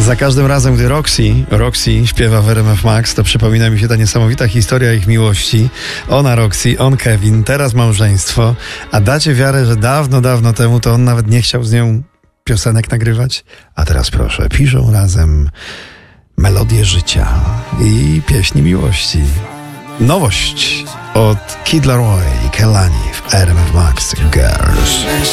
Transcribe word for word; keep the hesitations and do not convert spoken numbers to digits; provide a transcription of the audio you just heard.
Za każdym razem, gdy Roxy, Roxy śpiewa w R M F Max, to przypomina mi się ta niesamowita historia ich miłości. Ona Roxy, on Kevin, teraz małżeństwo. A dacie wiarę, że dawno, dawno temu to on nawet nie chciał z nią piosenek nagrywać? A teraz proszę, piszą razem melodię życia i pieśni miłości. Nowość od Kid Laroi i Kehlani w R M F Max Girls.